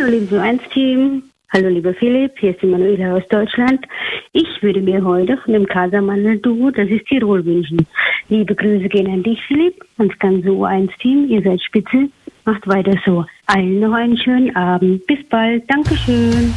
liebes U1-Team. Hallo, lieber Philipp. Hier ist die Manuela aus Deutschland. Ich würde mir heute von dem Casamandel-Duo, das ist Tirol, wünschen. Liebe Grüße gehen an dich, Philipp, ans ganze U1-Team. Ihr seid spitze. Macht weiter so. Allen noch einen schönen Abend. Bis bald. Dankeschön.